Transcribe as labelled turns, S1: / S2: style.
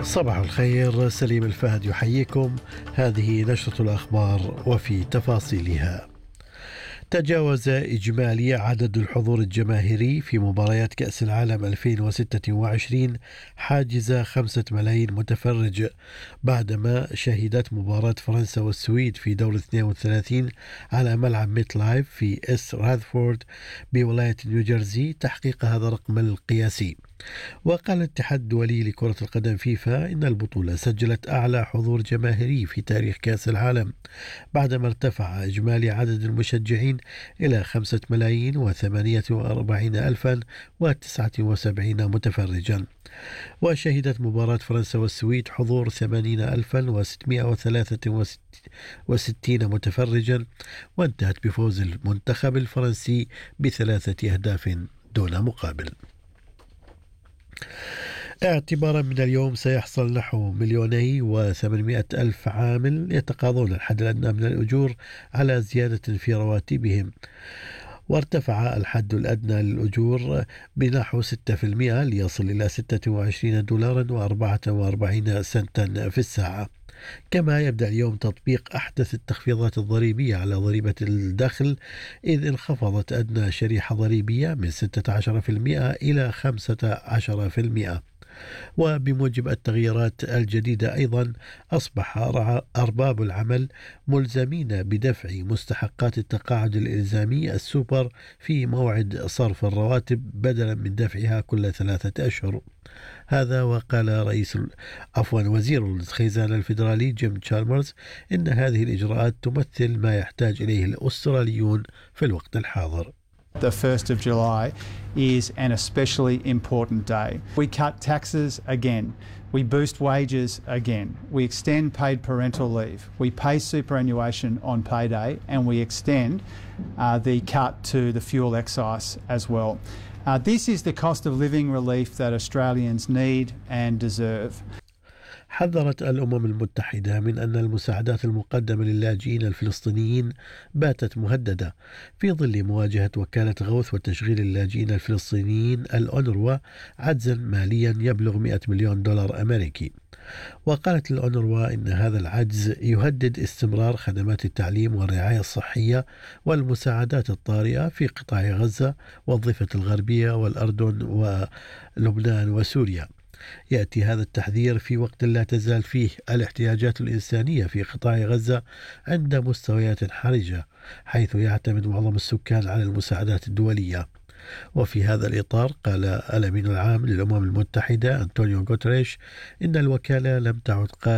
S1: صباح الخير. سليم الفهد يحييكم. هذه نشرة الأخبار وفي تفاصيلها. تجاوز إجمالي عدد الحضور الجماهيري في مباريات كأس العالم 2026 حاجز 5 ملايين متفرج بعدما شهدت مباراة فرنسا والسويد في دور 32 على ملعب ميت لايف في راذفورد بولاية نيوجيرسي تحقيق هذا الرقم القياسي. وقال الاتحاد الدولي لكرة القدم فيفا إن البطولة سجلت أعلى حضور جماهيري في تاريخ كأس العالم بعدما ارتفع إجمالي عدد المشجعين إلى 5,048,079 متفرجا. وشهدت مباراة فرنسا والسويد حضور 80,663 متفرجا وانتهت بفوز المنتخب الفرنسي ب3 أهداف دون مقابل. اعتبارا من اليوم سيحصل نحو 2,800,000 عامل يتقاضون الحد الأدنى من الأجور على زيادة في رواتبهم، وارتفع الحد الأدنى للأجور بنحو 6% ليصل إلى $26.44 في الساعة. كما يبدأ اليوم تطبيق أحدث التخفيضات الضريبية على ضريبة الدخل، إذ انخفضت أدنى شريحة ضريبية من 16% إلى 15%. وبموجب التغييرات الجديدة أيضا أصبح أرباب العمل ملزمين بدفع مستحقات التقاعد الإلزامي السوبر في موعد صرف الرواتب بدلا من دفعها كل 3 أشهر. هذا وقال وزير الخزانة الفيدرالي جيم تشالمرز إن هذه الإجراءات تمثل ما يحتاج إليه الأستراليون في الوقت الحاضر.
S2: The 1st of July is an especially important day. We cut taxes again. We boost wages again. We extend paid parental leave. We pay superannuation on payday, and we extend the cut to the fuel excise as well. This is the cost of living relief that Australians need and deserve.
S1: حذرت الأمم المتحدة من أن المساعدات المقدمة للاجئين الفلسطينيين باتت مهددة في ظل مواجهة وكالة غوث وتشغيل اللاجئين الفلسطينيين الأونروا عجزا ماليا يبلغ $100 مليون أمريكي. وقالت الأونروا إن هذا العجز يهدد استمرار خدمات التعليم والرعاية الصحية والمساعدات الطارئة في قطاع غزة والضفة الغربية والأردن ولبنان وسوريا. يأتي هذا التحذير في وقت لا تزال فيه الاحتياجات الإنسانية في قطاع غزة عند مستويات حرجة، حيث يعتمد معظم السكان على المساعدات الدولية. وفي هذا الإطار قال الأمين العام للأمم المتحدة أنطونيو غوتريش إن الوكالة لم تعد